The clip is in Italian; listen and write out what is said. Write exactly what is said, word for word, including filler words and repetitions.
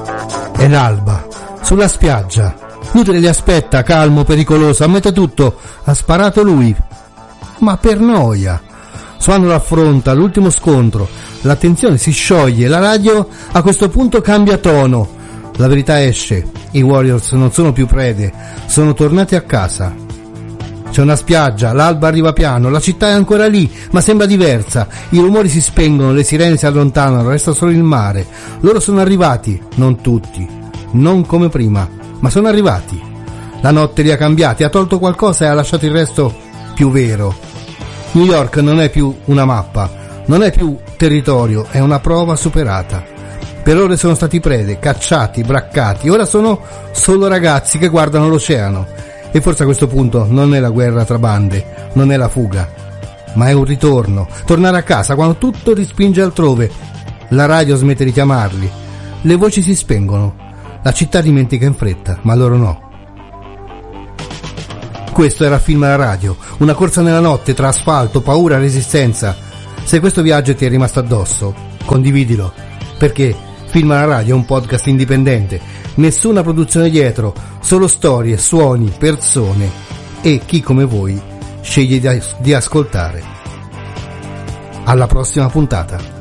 È l'alba, sulla spiaggia. Luther li aspetta, calmo, pericoloso, ammette tutto, ha sparato lui. Ma per noia. Swan lo affronta, l'ultimo scontro, l'attenzione si scioglie, la radio a questo punto cambia tono. La verità esce, i Warriors non sono più prede, sono tornati a casa. C'è una spiaggia, l'alba arriva piano, la città è ancora lì, ma sembra diversa. I rumori si spengono, le sirene si allontanano, resta solo il mare. Loro sono arrivati, non tutti, non come prima, ma sono arrivati. La notte li ha cambiati, ha tolto qualcosa e ha lasciato il resto più vero. New York non è più una mappa, non è più territorio, è una prova superata. Per ore sono stati prede, cacciati, braccati, ora sono solo ragazzi che guardano l'oceano. E forse a questo punto non è la guerra tra bande, non è la fuga, ma è un ritorno, tornare a casa quando tutto rispinge altrove. La radio smette di chiamarli, le voci si spengono, la città dimentica in fretta, ma loro no. Questo era Film alla radio, una corsa nella notte tra asfalto, paura, resistenza. Se questo viaggio ti è rimasto addosso, condividilo, perché Film alla radio è un podcast indipendente, nessuna produzione dietro, solo storie, suoni, persone e chi come voi sceglie di ascoltare. Alla prossima puntata.